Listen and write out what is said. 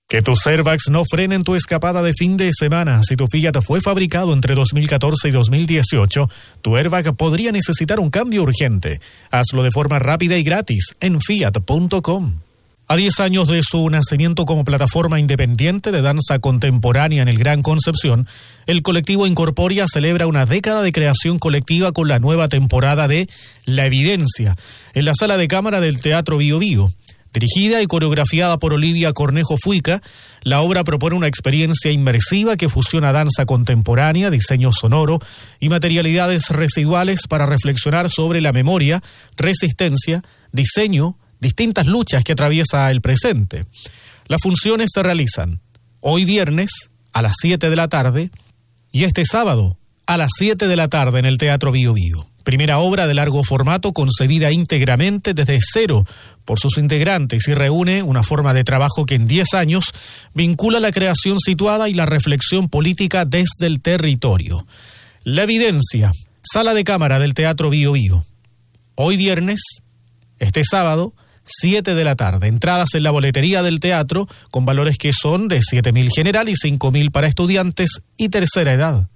Que tus airbags no frenen tu escapada de fin de semana. Si tu Fiat fue fabricado entre 2014 y 2018, tu airbag podría necesitar un cambio urgente. Hazlo de forma rápida y gratis en fiat.com. A 10 años de su nacimiento como plataforma independiente de danza contemporánea en el Gran Concepción, el colectivo Incorporia celebra una década de creación colectiva con la nueva temporada de La Evidencia, en la sala de cámara del Teatro Bío Bío. Dirigida y coreografiada por Olivia Cornejo Fuica, la obra propone una experiencia inmersiva que fusiona danza contemporánea, diseño sonoro y materialidades residuales para reflexionar sobre la memoria, resistencia, diseño, distintas luchas que atraviesa el presente. Las funciones se realizan hoy viernes a las 7 de la tarde y este sábado a las 7 de la tarde en el Teatro Bío Bío. Primera obra de largo formato concebida íntegramente desde cero por sus integrantes y reúne una forma de trabajo que en 10 años vincula la creación situada y la reflexión política desde el territorio. La Evidencia, sala de cámara del Teatro Bío Bío. Hoy viernes, este sábado, 7 de la tarde. Entradas en la boletería del teatro con valores que son de 7.000 general y 5.000 para estudiantes y tercera edad.